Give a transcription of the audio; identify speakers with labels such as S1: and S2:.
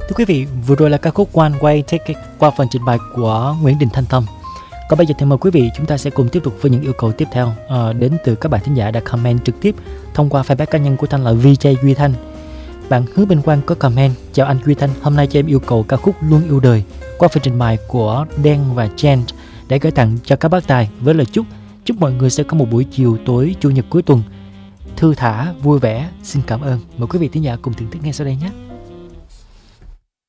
S1: Thưa quý vị, vừa rồi là ca khúc One Way Ticket qua phần trình bày của Nguyễn Đình Thanh Tâm. Còn bây giờ thì mời quý vị chúng ta sẽ cùng tiếp tục với những yêu cầu tiếp theo đến từ các bạn thính giả đã comment trực tiếp thông qua fanpage cá nhân của Thanh là VJ Duy Thanh. Bạn Hứa Bình Quang có comment: chào anh Duy Thanh, hôm nay cho em yêu cầu ca khúc Luôn Yêu Đời qua phần trình bày của Đen và Jen để gửi tặng cho các bác tài với lời chúc mọi người sẽ có một buổi chiều tối chủ nhật cuối tuần thư thả vui vẻ. Xin cảm ơn. Mời quý vị thính giả cùng thưởng thức ngay sau đây nhé.